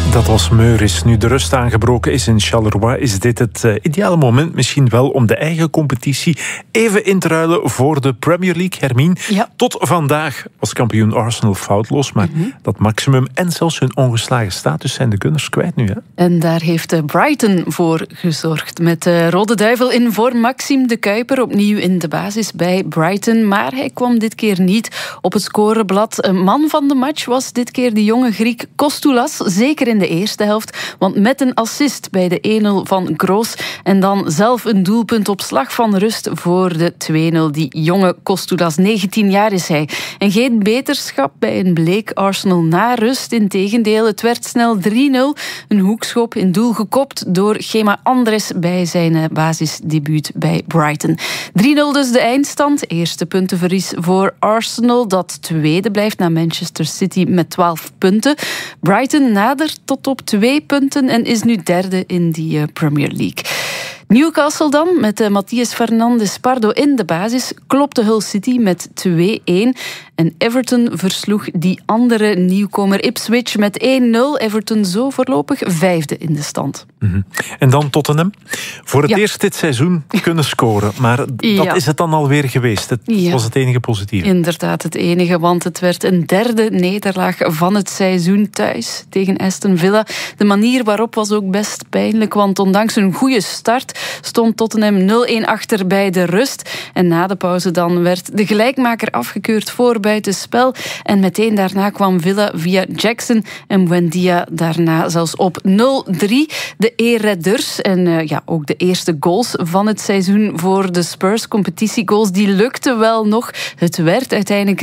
Dat was Meuris. Nu de rust aangebroken is in Charleroi, is dit het ideale moment misschien wel om de eigen competitie even in te ruilen voor de Premier League. Hermine, tot vandaag was kampioen Arsenal foutloos, maar dat maximum en zelfs hun ongeslagen status zijn de Gunners kwijt nu. Hè? En daar heeft Brighton voor gezorgd. Met de Rode Duivel in voor Maxime de Cuyper, opnieuw in de basis bij Brighton. Maar hij kwam dit keer niet op het scoreblad. Man van de match was dit keer de jonge Griek Kostoulas, zeker in de eerste helft, want met een assist bij de 1-0 van Gross en dan zelf een doelpunt op slag van rust voor de 2-0. Die jonge Kostoulas, 19 jaar is hij. En geen beterschap bij een bleek Arsenal na rust. Integendeel, het werd snel 3-0. Een hoekschop in doel gekopt door Gema Andres bij zijn basisdebuut bij Brighton. 3-0 dus de eindstand. Eerste puntenverlies voor Arsenal, dat tweede blijft na Manchester City met 12 punten. Brighton nadert tot op 2 punten en is nu derde in die Premier League. Newcastle dan, met Matthias Fernandes Pardo in de basis, klopte Hull City met 2-1. En Everton versloeg die andere nieuwkomer Ipswich met 1-0. Everton zo voorlopig vijfde in de stand. En dan Tottenham. Voor het eerst dit seizoen kunnen scoren. Maar dat is het dan alweer geweest. Het was het enige positieve. Inderdaad het enige, want het werd een derde nederlaag van het seizoen thuis tegen Aston Villa. De manier waarop was ook best pijnlijk, want ondanks een goede start stond Tottenham 0-1 achter bij de rust. En na de pauze dan werd de gelijkmaker afgekeurd voor buitenspel. En meteen daarna kwam Villa via Jackson en Buendia daarna zelfs op 0-3. De E-redders en ook de eerste goals van het seizoen voor de Spurs. Competitiegoals, die lukten wel nog. Het werd uiteindelijk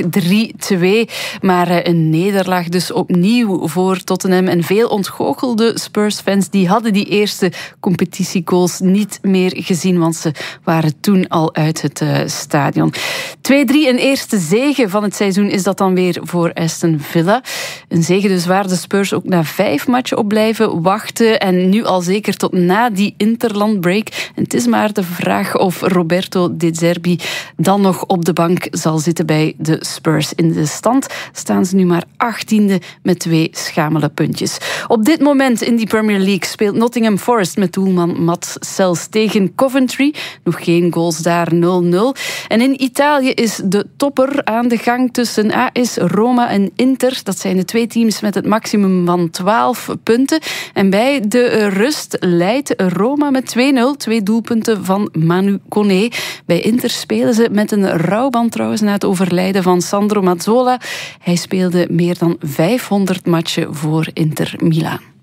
3-2. Maar een nederlaag dus opnieuw voor Tottenham. En veel ontgoochelde Spurs-fans die hadden die eerste competitiegoals niet meer gezien, want ze waren toen al uit het stadion. 2-3, een eerste zege van het seizoen is dat dan weer voor Aston Villa. Een zege dus waar de Spurs ook na 5 matchen op blijven wachten en nu al zeker tot na die interlandbreak. En het is maar de vraag of Roberto De Zerbi dan nog op de bank zal zitten bij de Spurs. In de stand staan ze nu maar 18e met 2 schamele puntjes. Op dit moment in die Premier League speelt Nottingham Forest met doelman Mats Sels tegen Coventry. Nog geen goals daar, 0-0. En in Italië is de topper aan de gang tussen AS Roma en Inter. Dat zijn de 2 teams met het maximum van 12 punten. En bij de rust leidt Roma met 2-0. 2 doelpunten van Manu Koné. Bij Inter spelen ze met een rouwband trouwens na het overlijden van Sandro Mazzola. Hij speelde meer dan 500 matchen voor Inter Milaan.